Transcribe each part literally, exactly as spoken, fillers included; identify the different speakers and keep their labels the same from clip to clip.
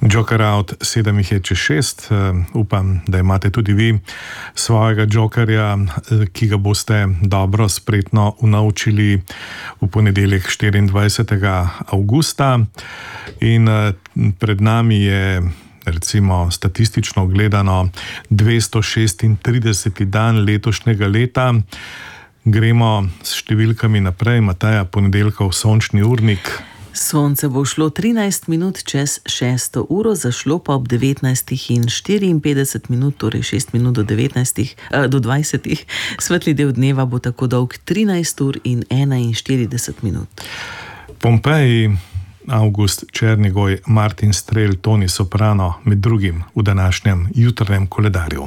Speaker 1: Joker out, sedem jih je čez šest. Upam, da imate tudi vi svojega jokerja, ki ga boste dobro, spretno unovčili v ponedeljek štiriindvajsetega avgusta. In pred nami je, recimo statistično gledano, dvesto šestintrideseti dan letošnjega leta. Gremo s številkami naprej. Mateja, ponedeljkov sončni urnik.
Speaker 2: Sonce bo šlo trinajst minut čez šesto uro, zašlo pa ob devetnajstih in štiriinpetdeset minut, torej šest minut do devetnajstih, eh, do dvajsetih. Svetli del dneva bo tako dolg trinajst ur in enainštirideset minut.
Speaker 1: Pompeji, Avgust Černigoj, Martin Strel, Toni Soprano, med drugim v današnjem jutrnjem koledarju.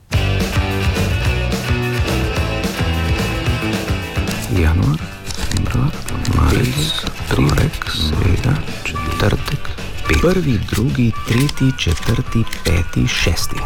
Speaker 3: Januar, februar, marec, torek, sreda, četrtek, prvi, drugi, tretji, četrti, peti, šesti.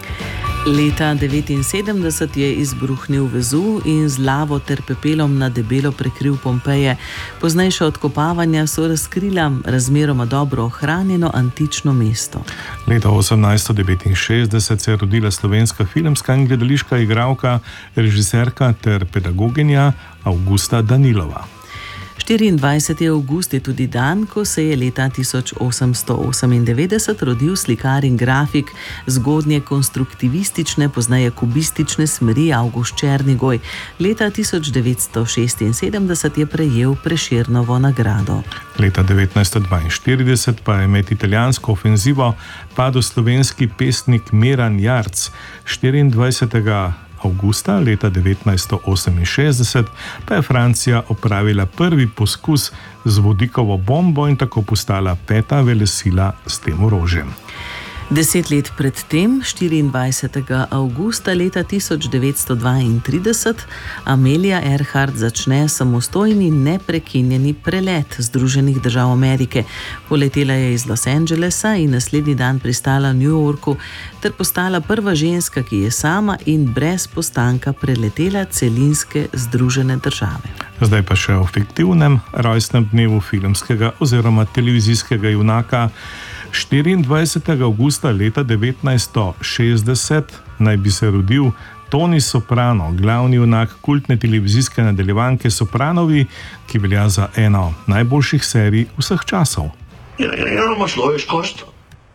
Speaker 2: Leta devetinsedemdeset je izbruhnil Vezuv in z lavo ter pepelom na debelo prekril Pompeje. Poznejša odkopavanja so razkrila razmeroma dobro ohranjeno antično mesto.
Speaker 1: Leta osemnajststo devetinšestdeset se je rodila slovenska filmska in gledališka igralka, režiserka ter pedagoginja Avgusta Danilova.
Speaker 2: štiriindvajseti avgust je tudi dan, ko se je leta tisoč osemsto osemindevetdeset rodil slikar in grafik zgodnje konstruktivistične, pozneje kubistične smeri Avgust Černigoj. Leta tisoč devetsto šestinsedemdeset je prejel Prešernovo nagrado.
Speaker 1: Leta devetnajststo dvainštirideset pa je med italijansko ofenzivo padel slovenski pesnik Miran Jarc. štiriindvajsetega avgusta leta devetnajststo oseminšestdeset pa je Francija opravila prvi poskus z vodikovo bombo in tako postala peta velesila s tem orožjem.
Speaker 2: Deset let pred tem, štiriindvajsetega avgusta leta tisoč devetsto dvaintrideset, Amelia Earhart začne samostojni neprekinjeni prelet Združenih držav Amerike. Poletela je iz Los Angelesa in naslednji dan pristala v New Yorku ter postala prva ženska, ki je sama in brez postanka preletela celinske Združene države.
Speaker 1: Zdaj pa še o fiktivnem rojstnem dnevu filmskega oziroma televizijskega junaka. štiriindvajsetega avgusta leta devetnajststo šestdeset naj bi se rodil Toni Soprano, glavni junak kultne televizijske nadaljevanke Sopranovi, ki velja za eno najboljših serij vseh časov.
Speaker 4: You know, you know how much lawyers cost?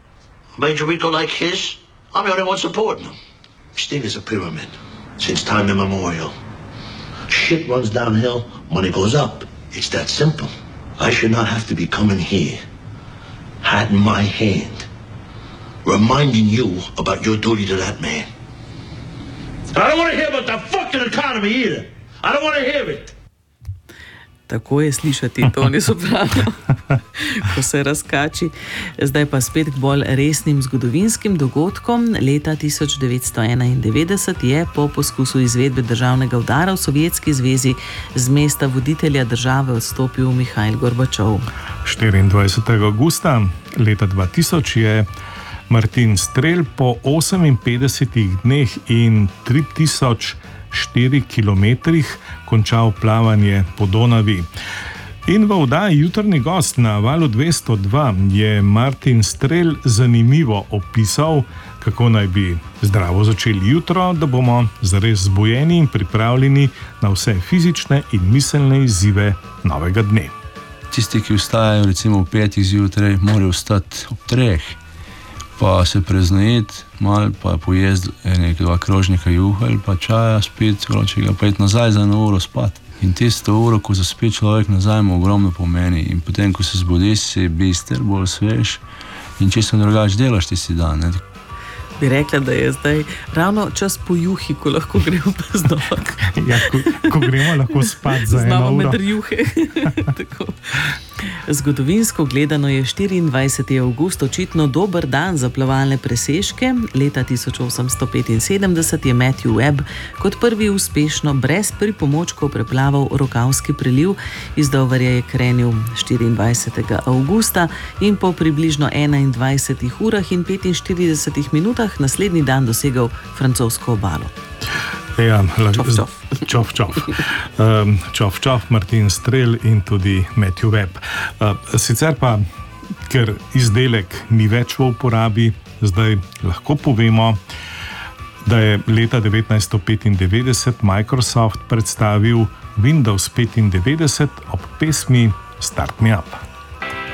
Speaker 4: A major rico like his? I'm the only one supporting him. His thing is a pyramid, since time immemorial. Shit runs downhill, money goes up. It's that simple. I should not have to be coming here, hat in my hand, reminding you about your duty to that man. I don't want to hear about the fucking economy either. I don't want to hear it.
Speaker 2: Tako je slišati Toni Soprano, ko se razkači. Zdaj pa spet k bolj resnim zgodovinskim dogodkom. Leta tisoč devetsto enaindevetdeset je po poskusu izvedbe državnega udara v Sovjetski zvezi z mesta voditelja države odstopil Mihajl Gorbačov.
Speaker 1: štiriindvajsetega avgusta leta dva tisoč je Martin Strel po oseminpetdesetih dneh in tri tisoč štiri kilometrih končal plavanje po Donavi. In v oddaji Jutrni gost na Valu dvesto dva je Martin Strel zanimivo opisal, kako naj bi zdravo začeli jutro, da bomo zares zbujeni in pripravljeni na vse fizične in miselne izzive novega dne.
Speaker 5: Tisti, ki vstajajo recimo v petih zjutraj, morajo vstati ob treh, pa se preznojiti, malo pa pojesti nekaj dva krožnika juha ali pa čaja, spiti, vročega, pa iti nazaj za eno uro spati. In tisto uro, ko zaspi človek nazaj, mu ogromno pomeni. In potem, ko se zbudiš, si bister, bolj svež in čisto drugače delaš tisti dan. Ne?
Speaker 2: Bi rekla, da je zdaj ravno čas po juhi, ko lahko gremo brez nog.
Speaker 1: Ja, ko, ko gremo lahko spat za eno uro.
Speaker 2: Znamo med juhe. Tako. Zgodovinsko gledano je štiriindvajseti avgust očitno dober dan za plavalne presežke. Leta tisoč osemsto petinsedemdeset je Matthew Webb kot prvi uspešno brez pripomočkov preplaval Rokavski preliv. Iz Doverja je krenil štiriindvajsetega avgusta in po približno enaindvajsetih urah in petinštiridesetih minutah naslednji dan dosegel francosko obalo.
Speaker 1: Ja,
Speaker 2: čov, čov.
Speaker 1: Čov, čov. Um, čov, čov, Martin Strel in tudi Matthew Webb. Uh, sicer pa, ker izdelek ni več v uporabi, zdaj lahko povemo, da je leta devetnajststo petindevetdeset Microsoft predstavil Windows petindevetdeset ob pesmi Start Me Up.